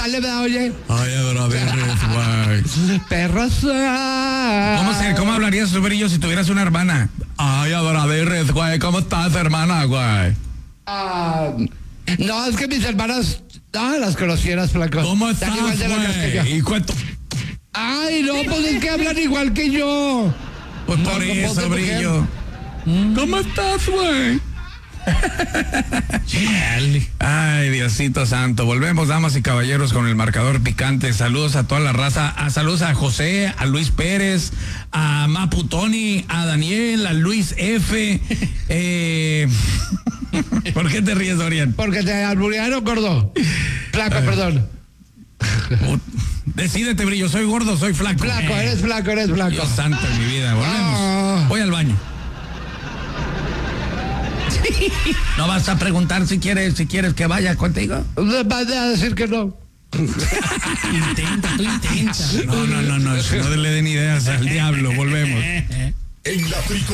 tal le da, oye? Ay, adoraderes, güey. Perros. ¿Cómo hablarías sobre ellos si tuvieras una hermana? Ay, adoraderes, güey. ¿Cómo estás, hermana, güey? No, es que mis hermanas, las conocieras, flaco. ¿Cómo Están estás, igual de locas que yo. güey? ¿Y cuánto? Ay, no, pues es que hablan igual que yo. Pues por No, eso, ¿cómo te brillo. ¿Cómo estás, güey? Ay, Diosito santo. Volvemos, damas y caballeros, con el marcador picante. Saludos a toda la raza. Saludos a José, a Luis Pérez, a Mapu Tony, a Daniel, a Luis F. ¿Por qué te ríes, Dorian? Porque te alburearon, gordo. Flaco, perdón. Decídete, brillo. ¿Soy gordo o soy flaco? Flaco, eres flaco, eres flaco. Dios santo en mi vida. Volvemos. Voy al baño. ¿No vas a preguntar si quieres que vaya contigo? Vas a decir que no. Intenta. No, no le den ideas al diablo. Volvemos. En la